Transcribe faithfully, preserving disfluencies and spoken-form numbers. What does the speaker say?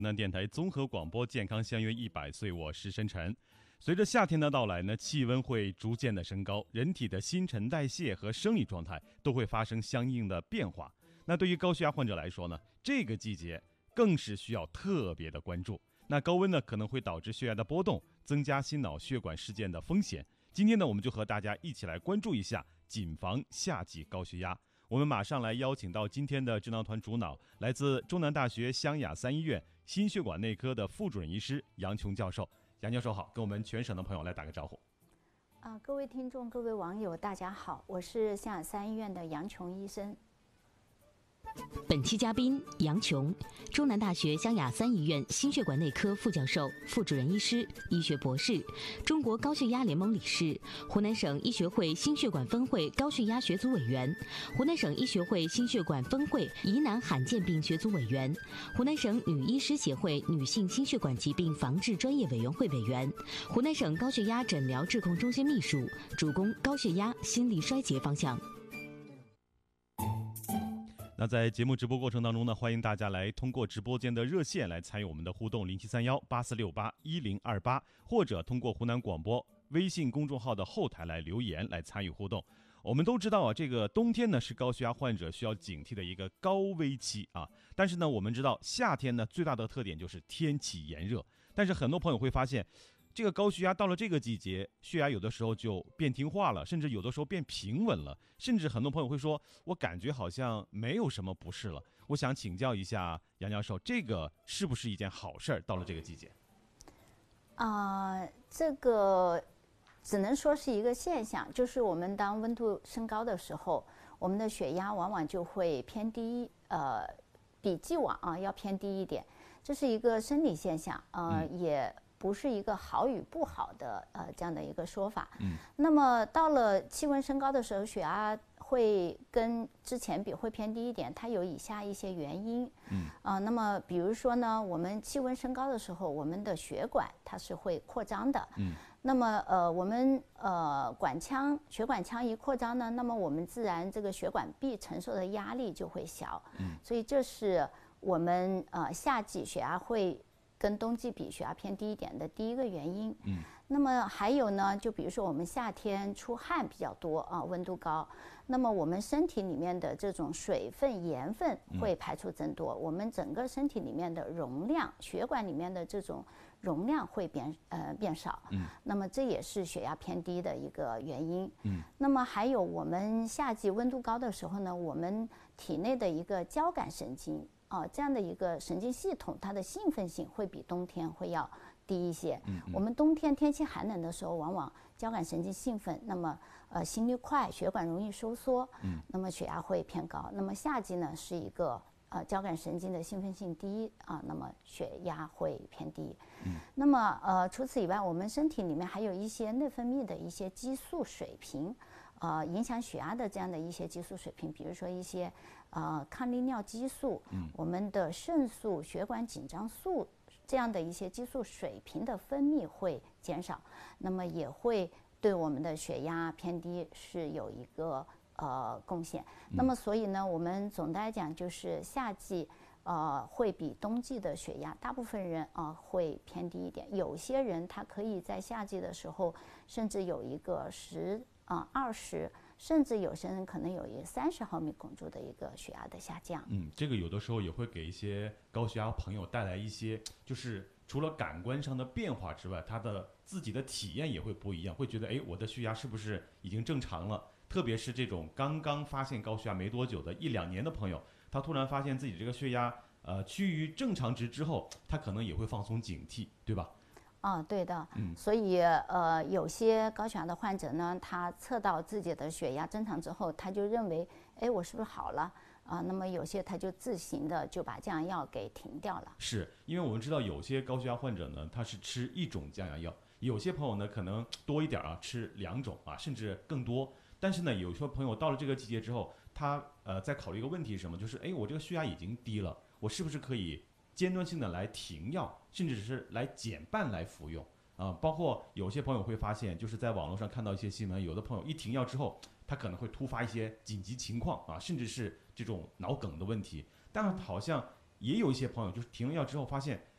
湖南电台综合广播健康相约一百岁，我是申晨。随着夏天的到来呢，气温会逐渐的升高，人体的新陈代谢和生理状态都会发生相应的变化。那对于高血压患者来说呢，这个季节更是需要特别的关注。那高温呢可能会导致血压的波动，增加心脑血管事件的风险。今天呢，我们就和大家一起来关注一下，谨防夏季高血压。我们马上来邀请到今天的智囊团主脑，来自中南大学湘雅三医院心血管内科的副主任医师杨琼教授。杨教授好，跟我们全省的朋友来打个招呼。 啊、呃，各位听众、各位网友，大家好，我是湘雅三医院的杨琼医生。 本期嘉宾杨琼，中南大学湘雅三医院心血管内科副教授、副主任医师、医学博士，中国高血压联盟理事，湖南省医学会心血管分会高血压学组委员，湖南省医学会心血管分会疑难罕见病学组委员，湖南省女医师协会女性心血管疾病防治专业委员会委员，湖南省高血压诊疗治控中心秘书，主攻高血压、心力衰竭方向。 那在节目直播过程当中呢，欢迎大家来通过直播间的热线来参与我们的互动，零七三幺八四六八一零二八，或者通过湖南广播微信公众号的后台来留言来参与互动。我们都知道啊，这个冬天呢是高血压患者需要警惕的一个高危期啊。但是呢，我们知道夏天呢最大的特点就是天气炎热，但是很多朋友会发现，这个高血压到了这个季节，血压有的时候就变听话了，甚至有的时候变平稳了，甚至很多朋友会说，我感觉好像没有什么不适了。我想请教一下杨教授，这个是不是一件好事儿？到了这个季节， 啊、呃，这个只能说是一个现象，就是我们当温度升高的时候，我们的血压往往就会偏低，呃，比既往啊要偏低一点，这是一个生理现象，呃，嗯、也。不是一个好与不好的呃这样的一个说法。嗯，那么到了气温升高的时候，血压会跟之前比会偏低一点，它有以下一些原因。嗯，啊、呃，那么比如说呢，我们气温升高的时候，我们的血管它是会扩张的。嗯，那么呃我们呃管腔血管腔一扩张呢，那么我们自然这个血管壁承受的压力就会小。嗯，所以这是我们呃夏季血压会跟冬季比血压偏低一点的第一个原因。嗯，那么还有呢，就比如说我们夏天出汗比较多啊，温度高，那么我们身体里面的这种水分、盐分会排出增多，嗯、我们整个身体里面的容量，血管里面的这种容量会变呃变少。嗯，那么这也是血压偏低的一个原因。嗯，那么还有我们夏季温度高的时候呢，我们体内的一个交感神经。啊，这样的一个神经系统，它的兴奋性会比冬天会要低一些。嗯嗯，我们冬天天气寒冷的时候，往往交感神经兴奋，那么呃心率快，血管容易收缩，嗯，那么血压会偏高。那么夏季呢是一个呃交感神经的兴奋性低啊，那么血压会偏低。嗯，那么呃除此以外，我们身体里面还有一些内分泌的一些激素水平。呃，影响血压的这样的一些激素水平，比如说一些呃抗利尿激素，嗯，我们的肾素、血管紧张素这样的一些激素水平的分泌会减少，那么也会对我们的血压偏低是有一个呃贡献。嗯、那么所以呢，我们总的来讲就是夏季呃会比冬季的血压，大部分人啊、呃、会偏低一点，有些人他可以在夏季的时候甚至有一个十。啊，二十，甚至有些人可能有一三十毫米汞柱的一个血压的下降。 嗯，这个有的时候也会给一些高血压朋友带来一些，就是除了感官上的变化之外，他的自己的体验也会不一样，会觉得，哎，我的血压是不是已经正常了？特别是这种刚刚发现高血压没多久的一两年的朋友，他突然发现自己这个血压呃趋于正常值之后，他可能也会放松警惕，对吧？ 啊，对的，嗯，所以呃，有些高血压的患者呢，他测到自己的血压正常之后，他就认为，哎，我是不是好了啊？那么有些他就自行的就把降压药给停掉了。 是因为我们知道有些高血压患者呢，他是吃一种降压药，有些朋友呢可能多一点啊，吃两种啊，甚至更多。但是呢，有些朋友到了这个季节之后，他呃在考虑一个问题是什么？就是哎，我这个血压已经低了，我是不是可以间断性的来停药，甚至是来减半来服用啊、呃？包括有些朋友会发现，就是在网络上看到一些新闻，有的朋友一停药之后，他可能会突发一些紧急情况啊，甚至是这种脑梗的问题。但是好像也有一些朋友就是停了药之后发现